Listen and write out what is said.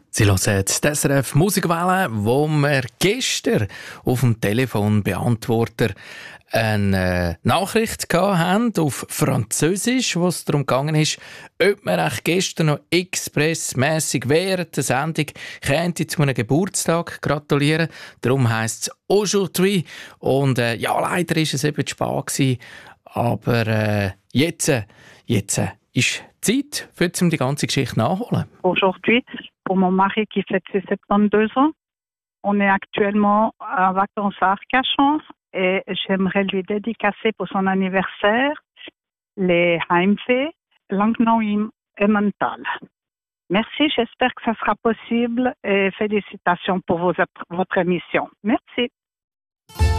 Sie hören die SRF Musikwelle, wo wir gestern auf dem Telefonbeantworter eine Nachricht hatten auf Französisch, wo es darum gegangen ist, ob man echt gestern noch expressmässig während der Sendung könnte zu einem Geburtstag gratulieren. Darum heisst es «Aujourd'hui». Und ja, leider war es eben zu spät gewesen. Aber jetzt ist Zeit, um die ganze Geschichte nachholen. Aujourd'hui, pour mon mari qui fête ses 72 ans, on est actuellement en vacances à Arcachon et j'aimerais lui dédicacer pour son anniversaire les Heimweh, Langnau et Mental. Merci, j'espère que ça sera possible et félicitations pour votre émission. Merci.